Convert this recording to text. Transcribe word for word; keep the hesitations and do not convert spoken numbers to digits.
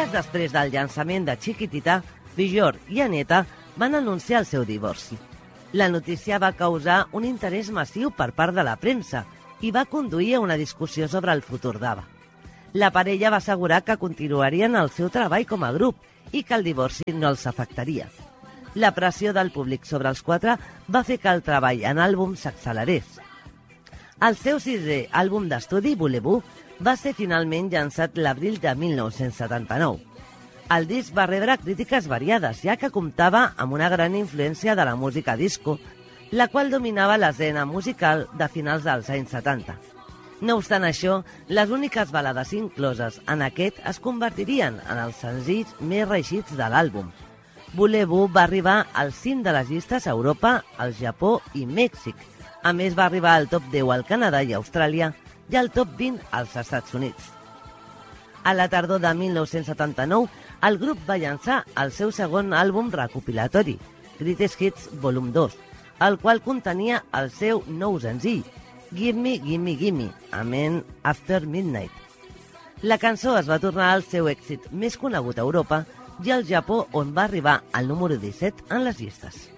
Dies després del llançament de Chiquitita, Björk i Aneta van anunciar el seu divorci. La notícia va causar un interès massiu per part de la premsa i va conduir a una discussió sobre el futur d'ABBA. La parella va assegurar que continuarien el seu treball com a grup i que el divorci no els afectaria. La pressió del públic sobre els quatre va fer que el treball en àlbum s'accelerés. El seu sisè àlbum d'estudi, Voulez-Vous, va ser finalment llançat l'abril de mil nou-cents setanta-nou. El disc va rebre crítiques variades, ja que comptava amb una gran influència de la música disco, la qual dominava l'escena musical de finals dels anys setanta. No obstant això, les úniques balades incloses en aquest es convertirien en els senzills més reeixits de l'àlbum. Voulez-Vous va arribar al cim de les llistes a Europa, al Japó i Mèxic. A més, va arribar al top deu al Canadà i Austràlia i al top vint als Estats Units. A la tardor de mil nou-cents setanta-nou, el grup va llançar el seu segon àlbum recopilatori, Greatest Hits Volum dos, el qual contenia el seu nou senzill, Gimme, Gimme, Gimme, Amen After Midnight. La cançó es va tornar al seu èxit més conegut a Europa i al Japó, on va arribar al número disset en les llistes.